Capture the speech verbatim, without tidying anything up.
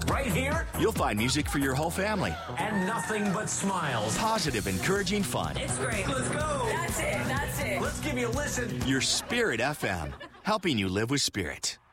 Right here, you'll find music for your whole family. And nothing but smiles. Positive, encouraging fun. It's great. Let's go. That's it. That's it. Let's give you a listen. Your Spirit F M, helping you live with spirit.